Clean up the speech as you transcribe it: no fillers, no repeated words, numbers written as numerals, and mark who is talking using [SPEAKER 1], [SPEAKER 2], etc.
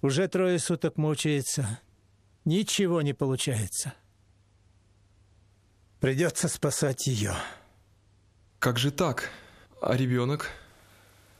[SPEAKER 1] Уже 3 суток мучается. Ничего не получается. Придется спасать ее.
[SPEAKER 2] Как же так? А ребенок?